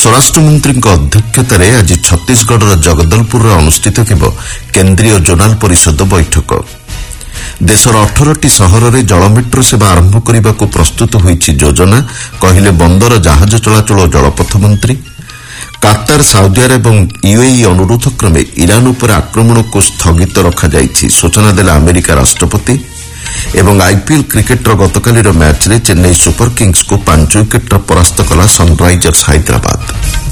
ସ୍ୱରାଷ୍ଟ୍ରମନ୍ତ୍ରୀଙ୍କ ଅଧ୍ୟକ୍ଷତାରେ ଆଜି ଛତିଶଗଡ଼ର ଜଗଦଲପୁରରେ ଅନୁଷ୍ଠିତ ହେବ କେନ୍ଦ୍ରୀୟ ଜୋନାଲ ପରିଷଦ ବୈଠକ। ଦେଶର 18ଟି ସହରରେ ଜଳମେଟ୍ରୋ ସେବା ଆରମ୍ଭ କରିବାକୁ ପ୍ରସ୍ତୁତ ହୋଇଛି ଯୋଜନା, କହିଲେ ବନ୍ଦର ଜାହାଜ ଚଳାଚଳ ଓ ଜଳପଥ ମନ୍ତ୍ରୀ। କାତାର, ସାଉଦି ଆରବ ଏବଂ ୟୁଏଇ ଅନୁରୋଧ କ୍ରମେ ଇରାନ ଉପରେ ଆକ୍ରମଣକୁ ସ୍ଥଗିତ ରଖାଯାଇଛି, ସୂଚନା ଦେଲେ ଆମେରିକା ରାଷ୍ଟ୍ରପତି। ଏବଂ ଆଇପିଏଲ୍ କ୍ରିକେଟର ଗତକାଲିର ମ୍ୟାଚ୍ରେ ଚେନ୍ନାଇ ସୁପର କିଙ୍ଗ୍ସକୁ 5 ୱିକେଟ୍ରେ ପରାସ୍ତ କଲା ସନ୍ରାଇଜର୍ସ ହାଇଦ୍ରାବାଦ।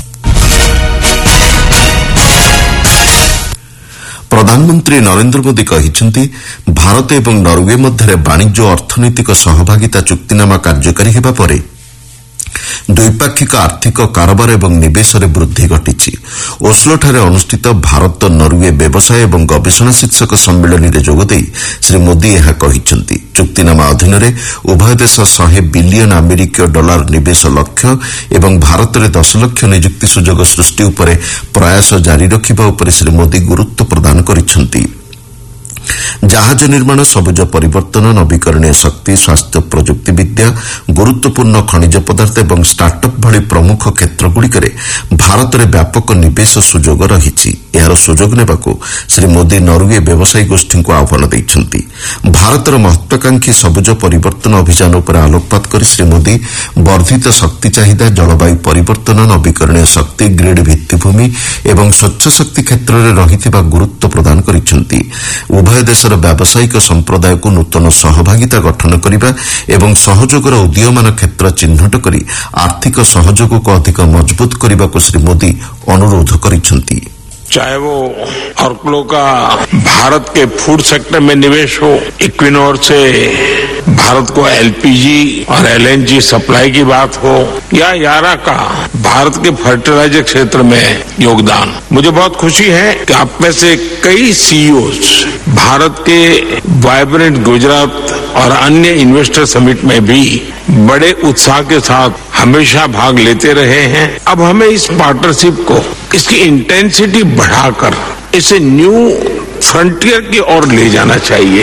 ପ୍ରଧାନମନ୍ତ୍ରୀ ନରେନ୍ଦ୍ର ମୋଦି କହିଛନ୍ତି ଭାରତ ଏବଂ ନରୱେ ମଧ୍ୟରେ ବାଣିଜ୍ୟ ଓ ଅର୍ଥନୈତିକ ସହଭାଗିତା ଚୁକ୍ତିନାମା କାର୍ଯ୍ୟକାରୀ ହେବା ପରେ ଦ୍ୱିପାକ୍ଷିକ ଆର୍ଥିକ କାରବାର ଏବଂ ନିବେଶରେ ବୃଦ୍ଧି ଘଟିଛି। ଓସ୍ଲୋଠାରେ ଅନୁଷ୍ଠିତ ଭାରତ ନରୱେ ବ୍ୟବସାୟ ଏବଂ ଗବେଷଣା ଶୀର୍ଷକ ସମ୍ମିଳନୀରେ ଯୋଗଦେଇ ଶ୍ରୀ ମୋଦି ଏହା କହିଛନ୍ତି। ଚୁକ୍ତିନାମା ଅଧୀନରେ ଉଭୟ ଦେଶ 100 ବିଲିୟନ ଆମେରିକୀୟ ଡଲାର ନିବେଶ ଲକ୍ଷ୍ୟ ଏବଂ ଭାରତରେ 10 ଲକ୍ଷ ନିଯୁକ୍ତି ସୁଯୋଗ ସୃଷ୍ଟି ଉପରେ ପ୍ରୟାସ ଜାରି ରଖିବା ଉପରେ ଶ୍ରୀ ମୋଦି ଗୁରୁତ୍ୱ ପ୍ରଦାନ କରିଛନ୍ତି। ଜାହାଜ ନିର୍ମାଣ, ସବୁଜ ପରିବର୍ତ୍ତନ, ନବୀକରଣୀୟ ଶକ୍ତି, ସ୍ୱାସ୍ଥ୍ୟ ପ୍ରଯୁକ୍ତିବିଦ୍ୟା, ଗୁରୁତ୍ୱପୂର୍ଣ୍ଣ ଖଣିଜ ପଦାର୍ଥ ଏବଂ ଷ୍ଟାର୍ଟଅପ୍ ଭଳି ପ୍ରମୁଖ କ୍ଷେତ୍ରଗୁଡ଼ିକରେ ଭାରତରେ ବ୍ୟାପକ ନିବେଶ ସୁଯୋଗ ରହିଛି। ଏହାର ସୁଯୋଗ ନେବାକୁ ଶ୍ରୀ ମୋଦି ନରୱେ ବ୍ୟବସାୟୀ ଗୋଷ୍ଠୀଙ୍କୁ ଆହ୍ୱାନ ଦେଇଛନ୍ତି। ଭାରତର ମହତ୍ୱାକାଂକ୍ଷୀ ସବୁଜ ପରିବର୍ତ୍ତନ ଅଭିଯାନ ଉପରେ ଆଲୋକପାତ କରି ଶ୍ରୀ ମୋଦି ବର୍ଦ୍ଧିତ ଶକ୍ତି ଚାହିଦା, ଜଳବାୟୁ ପରିବର୍ତ୍ତନ, ନବୀକରଣୀୟ ଶକ୍ତି, ଗ୍ରିଡ୍ ଭିତ୍ତିଭୂମି ଏବଂ ସ୍ୱଚ୍ଛ ଶକ୍ତି କ୍ଷେତ୍ରରେ ରହିଥିବା ଗୁରୁତ୍ୱ ପ୍ରଦାନ କରିଛନ୍ତି। ଉଭୟ ଦେଶର ବ୍ୟାବସାୟିକ ସମ୍ପ୍ରଦାୟକୁ ନୂତନ ସହଭାଗିତା ଗଠନ କରିବା ଏବଂ ସହଯୋଗର ଉଦୀୟମାନ କ୍ଷେତ୍ର ଚିହ୍ନଟ କରି ଆର୍ଥିକ ସହଯୋଗକୁ ଅଧିକ ମଜବୁତ କରିବାକୁ ଶ୍ରୀ ମୋଦି ଅନୁରୋଧ କରିଛନ୍ତି। चाहे वो ऑर्कलो का भारत के फूड सेक्टर में निवेश हो, इक्विनोर से भारत को एलपीजी और एलएनजी सप्लाई की बात हो, या यारा का भारत के फर्टिलाइजर क्षेत्र में योगदान। मुझे बहुत खुशी है कि आप में से कई सीईओज भारत के वाइब्रेंट गुजरात और अन्य इन्वेस्टर समिट में भी बड़े उत्साह के साथ हमेशा भाग लेते रहे हैं। अब हमें इस पार्टनरशिप को, इसकी इंटेंसिटी बढ़ाकर इसे न्यू फ्रंटियर की ओर ले जाना चाहिए।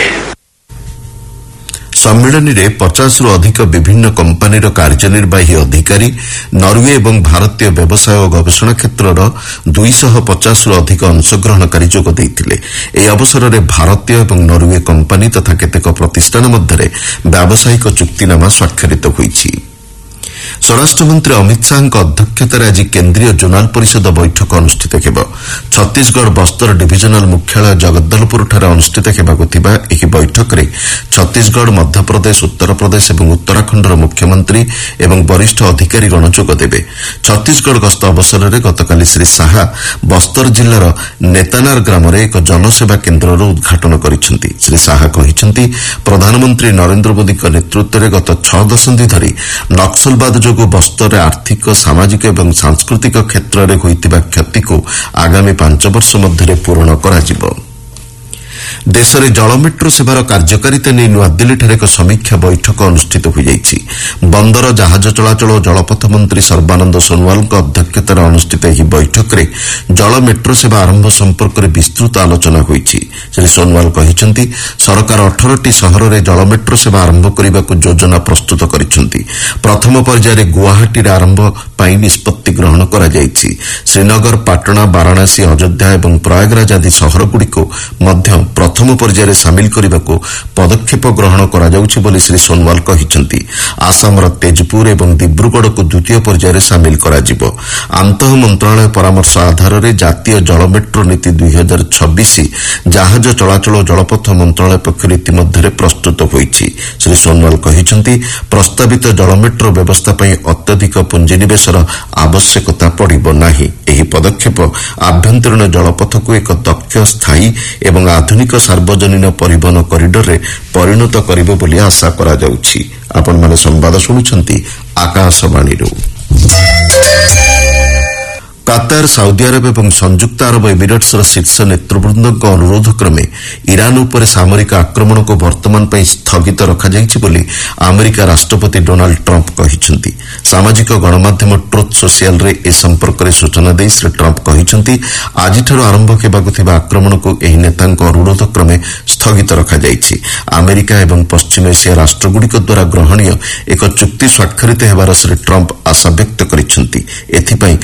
ସମ୍ମିଳନୀରେ 50ରୁ ଅଧିକ ବିଭିନ୍ନ କମ୍ପାନୀର କାର୍ଯ୍ୟନିର୍ବାହୀ ଅଧିକାରୀ, ନରୱେ ଏବଂ ଭାରତୀୟ ବ୍ୟବସାୟ ଓ ଗବେଷଣା କ୍ଷେତ୍ରର 250ରୁ ଅଧିକ ଅଂଶଗ୍ରହଣକାରୀ ଯୋଗ ଦେଇଥିଲେ। ଏହି ଅବସରରେ ଭାରତୀୟ ଏବଂ ନରୱେ କମ୍ପାନୀ ତଥା କେତେକ ପ୍ରତିଷ୍ଠାନ ମଧ୍ୟରେ ବ୍ୟାବସାୟିକ ଚୁକ୍ତିନାମା ସ୍ୱାକ୍ଷରିତ ହୋଇଛି। ସ୍ୱରାଷ୍ଟ୍ରମନ୍ତ୍ରୀ ଅମିତ ଶାହାଙ୍କ ଅଧ୍ୟକ୍ଷତାରେ ଆଜି କେନ୍ଦ୍ରୀୟ ଜୋନାଲ ପରିଷଦ ବୈଠକ ଅନୁଷ୍ଠିତ ହେବ। ଛତିଶଗଡ଼ ବସ୍ତର ଡିଭିଜନାଲ ମୁଖ୍ୟାଳୟ ଜଗଦଲପୁରଠାରେ ଅନୁଷ୍ଠିତ ହେବାକୁ ଥିବା ଏହି ବୈଠକରେ ଛତିଶଗଡ଼, ମଧ୍ୟପ୍ରଦେଶ, ଉତ୍ତରପ୍ରଦେଶ ଏବଂ ଉତ୍ତରାଖଣ୍ଡର ମୁଖ୍ୟମନ୍ତ୍ରୀ ଏବଂ ବରିଷ୍ଠ ଅଧିକାରୀଗଣ ଯୋଗଦେବେ। ଛତିଶଗଡ଼ ଗସ୍ତ ଅବସରରେ ଗତକାଲି ଶ୍ରୀ ଶାହା ବସ୍ତର ଜିଲ୍ଲାର ନେତାନାର ଗ୍ରାମରେ ଏକ ଜନସେବା କେନ୍ଦ୍ରର ଉଦ୍ଘାଟନ କରିଛନ୍ତି। ଶ୍ରୀ ଶାହା କହିଛନ୍ତି ପ୍ରଧାନମନ୍ତ୍ରୀ ନରେନ୍ଦ୍ର ମୋଦିଙ୍କ ନେତୃତ୍ୱରେ ଗତ 6 ଦଶନ୍ଧି ଧରି ନକ୍ସଲବାଦ ଯୋଗୁଁ ବସ୍ତରେ ଆର୍ଥିକ, ସାମାଜିକ ଏବଂ ସାଂସ୍କୃତିକ କ୍ଷେତ୍ରରେ ହୋଇଥିବା କ୍ଷତିକୁ ଆଗାମୀ 5 ବର୍ଷ ମଧ୍ୟରେ ପୂରଣ କରାଯିବ। ଦେଶରେ ଜଳମେଟ୍ରୋ ସେବାର କାର୍ଯ୍ୟକାରିତା ନେଇ ନୂଆଦିଲ୍ଲୀଠାରେ ଏକ ସମୀକ୍ଷା ବୈଠକ ଅନୁଷ୍ଠିତ ହୋଇଯାଇଛି। ବନ୍ଦର, ଜାହାଜ ଚଳାଚଳ ଓ ଜଳପଥ ମନ୍ତ୍ରୀ ସର୍ବାନନ୍ଦ ସୋନୱାଲଙ୍କ ଅଧ୍ୟକ୍ଷତାରେ ଅନୁଷ୍ଠିତ ଏହି ବୈଠକରେ ଜଳମେଟ୍ରୋ ସେବା ଆରମ୍ଭ ସମ୍ପର୍କରେ ବିସ୍ତୃତ ଆଲୋଚନା ହୋଇଛି। ଶ୍ରୀ ସୋନୱାଲ କହିଛନ୍ତି ସରକାର 18ଟି ସହରରେ ଜଳମେଟ୍ରୋ ସେବା ଆରମ୍ଭ କରିବାକୁ ଯୋଜନା ପ୍ରସ୍ତୁତ କରିଛନ୍ତି। ପ୍ରଥମ ପର୍ଯ୍ୟାୟରେ ଗୁଆହାଟୀରେ ଆରମ୍ଭ ପାଇଁ ନିଷ୍ପତ୍ତି ଗ୍ରହଣ କରାଯାଇଛି। ଶ୍ରୀନଗର, ପାଟଣା, ବାରାଣାସୀ, ଅଯୋଧ୍ୟା ଏବଂ ପ୍ରୟାଗରାଜ ଆଦି ସହରଗୁଡ଼ିକୁ ମଧ୍ୟ ପ୍ରଥମ ପର୍ଯ୍ୟାୟରେ ସାମିଲ କରିବାକୁ ପଦକ୍ଷେପ ଗ୍ରହଣ କରାଯାଉଛି ବୋଲି ଶ୍ରୀ ସୋନୱାଲ କହିଛନ୍ତି। ଆସାମର ତେଜପୁର ଏବଂ ଦିବ୍ରୁଗଡ଼କୁ ଦ୍ୱିତୀୟ ପର୍ଯ୍ୟାୟରେ ସାମିଲ କରାଯିବ। ଆନ୍ତଃ ମନ୍ତ୍ରଣାଳୟ ପରାମର୍ଶ ଆଧାରରେ ଜାତୀୟ ଜଳମେଟ୍ରୋ ନୀତି 2026 ଜାହାଜ ଚଳାଚଳ ଓ ଜଳପଥ ମନ୍ତ୍ରଣାଳୟ ପକ୍ଷରୁ ଇତିମଧ୍ୟରେ ପ୍ରସ୍ତୁତ ହୋଇଛି। ଶ୍ରୀ ସୋନୱାଲ କହିଛନ୍ତି ପ୍ରସ୍ତାବିତ ଜଳମେଟ୍ରୋ ବ୍ୟବସ୍ଥା ପାଇଁ ଅତ୍ୟଧିକ ପୁଞ୍ଜିନିବେଶର ଆବଶ୍ୟକତା ପଡ଼ିବ ନାହିଁ। ଏହି ପଦକ୍ଷେପ ଆଭ୍ୟନ୍ତରୀଣ ଜଳପଥକୁ ଏକ ଦକ୍ଷ, ସ୍ଥାୟୀ ଏବଂ ଆଧୁନିକ ସାର୍ବଜନୀନ ପରିବହନ କରିଡରରେ ପରିଣତ କରିବ ବୋଲି ଆଶା କରାଯାଉଛି। ଆପଣମାନେ ସମ୍ବାଦ ଶୁଣୁଛନ୍ତି ଆକାଶବାଣୀରୁ। କାତାର, ସାଉଦି ଆରବ ଏବଂ ସଂଯୁକ୍ତ ଆରବ ଏମିରେଟ୍ସର ଶୀର୍ଷ ନେତୃବୃନ୍ଦଙ୍କ ଅନୁରୋଧ କ୍ରମେ ଇରାନ ଉପରେ ସାମରିକ ଆକ୍ରମଣକୁ ବର୍ତ୍ତମାନ ପାଇଁ ସ୍ଥଗିତ ରଖାଯାଇଛି ବୋଲି ଆମେରିକା ରାଷ୍ଟ୍ରପତି ଡୋନାଲ୍ଡ ଟ୍ରମ୍ପ କହିଛନ୍ତି। ସାମାଜିକ ଗଣମାଧ୍ୟମ ଟ୍ରୁଥ୍ ସୋସିଆଲରେ ଏ ସମ୍ପର୍କରେ ସୂଚନା ଦେଇ ଶ୍ରୀ ଟ୍ରମ୍ପ କହିଛନ୍ତି ଆଜିଠାରୁ ଆରମ୍ଭ ହେବାକୁ ଥିବା ଆକ୍ରମଣକୁ ଏହି ନେତାଙ୍କ ଅନୁରୋଧ କ୍ରମେ ସ୍ଥଗିତ ରଖାଯାଇଛି। ଆମେରିକା ଏବଂ ପଶ୍ଚିମ ଏସିଆ ରାଷ୍ଟ୍ରଗୁଡ଼ିକ ଦ୍ୱାରା ଗ୍ରହଣୀୟ ଏକ ଚୁକ୍ତି ସ୍ୱାକ୍ଷରିତ ହେବାର ଶ୍ରୀ ଟ୍ରମ୍ପ ଆଶା ବ୍ୟକ୍ତ କରିଛନ୍ତି। ଏଥିପାଇଁ